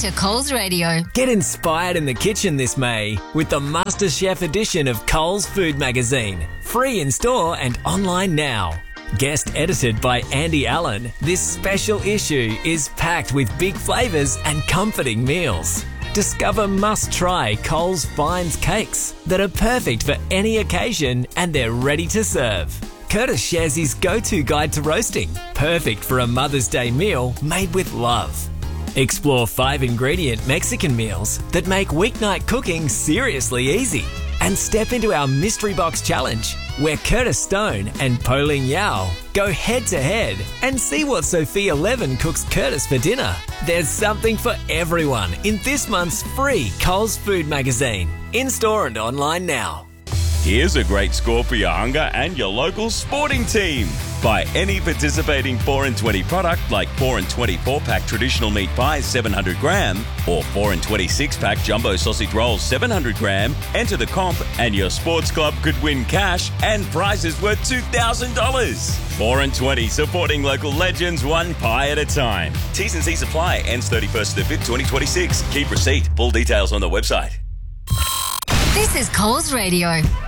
to Coles Radio. Get inspired in the kitchen this May with the MasterChef edition of Coles Food Magazine. Free in store and online now. Guest edited by Andy Allen, this special issue is packed with big flavours and comforting meals. Discover must-try Coles Finds cakes that are perfect for any occasion and they're ready to serve. Curtis shares his go-to guide to roasting, perfect for a Mother's Day meal made with love. Explore 5-ingredient Mexican meals that make weeknight cooking seriously easy. And step into our Mystery Box Challenge, where Curtis Stone and Pauline Yao go head-to-head and see what Sophia Levin cooks Curtis for dinner. There's something for everyone in this month's free Coles Food Magazine. In-store and online now. Here's a great score for your hunger and your local sporting team. Buy any participating 4 and 20 product like 4 and 20 4-pack traditional meat pies 700 gram or 4 and 20 6-pack jumbo sausage rolls 700 gram. Enter the comp and your sports club could win cash and prizes worth $2,000. 4 and 20, supporting local legends one pie at a time. T's and C's apply. Ends 31st of the 5th, 2026. Keep receipt. Full details on the website. This is Coles Radio.